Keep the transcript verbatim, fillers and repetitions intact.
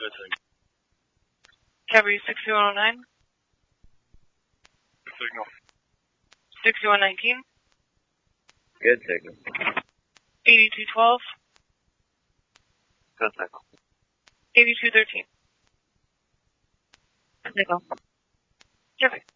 Good signal. Cabaret sixty-one oh nine. Signal. sixty-one nineteen. Good signal. eighty-two twelve. Good signal. eighty-two thirteen. Signal. Perfect.